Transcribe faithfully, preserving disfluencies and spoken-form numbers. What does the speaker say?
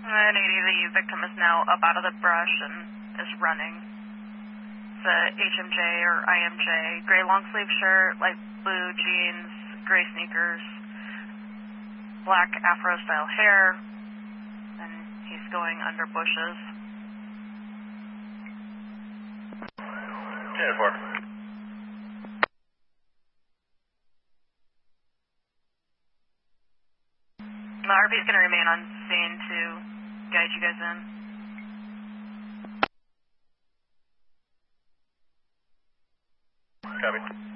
And eighty, the victim is now up out of the brush and is running. It's a H M J or I M J, gray long sleeve shirt, light blue jeans, gray sneakers, black afro style hair, and he's going under bushes. ten four. The R V is going to remain on scene to guide you guys in. Copy.